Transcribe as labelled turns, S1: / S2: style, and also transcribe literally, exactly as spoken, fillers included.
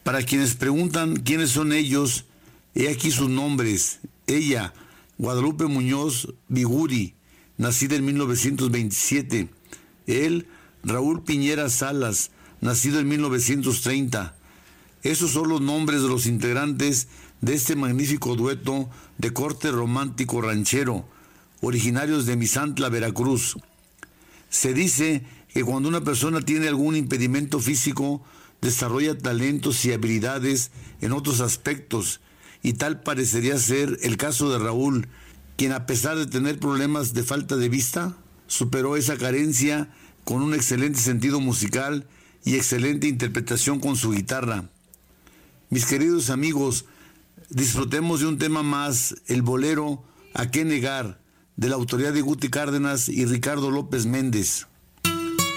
S1: Para quienes preguntan quiénes son ellos, he aquí sus nombres. Ella, Guadalupe Muñoz Biguri, nacida en mil novecientos veintisiete. Él, Raúl Piñera Salas, nacido en mil novecientos treinta. Esos son los nombres de los integrantes de este magnífico dueto de corte romántico ranchero, originarios de Misantla, Veracruz. Se dice que cuando una persona tiene algún impedimento físico, desarrolla talentos y habilidades en otros aspectos, y tal parecería ser el caso de Raúl, quien a pesar de tener problemas de falta de vista, superó esa carencia con un excelente sentido musical y excelente interpretación con su guitarra. Mis queridos amigos, disfrutemos de un tema más, el bolero "A qué negar", de la autoría de Guti Cárdenas y Ricardo López Méndez.